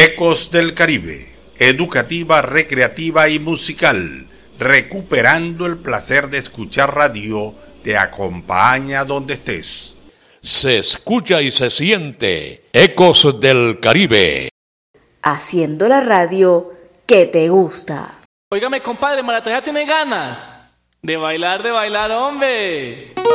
Ecos del Caribe, educativa, recreativa y musical, recuperando el placer de escuchar radio, te acompaña donde estés. Se escucha y se siente Ecos del Caribe. Haciendo la radio que te gusta. Óigame, compadre, Marataya tiene ganas de bailar, hombre.